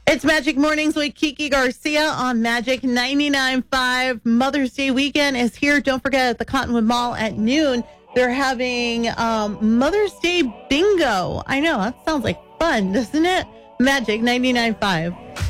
It's Magic Mornings with Kiki Garcia on Magic 99.5. Mother's Day weekend is here. Don't forget at the Cottonwood Mall at noon, they're having Mother's Day bingo. I know, that sounds like fun, doesn't it? Magic 99.5.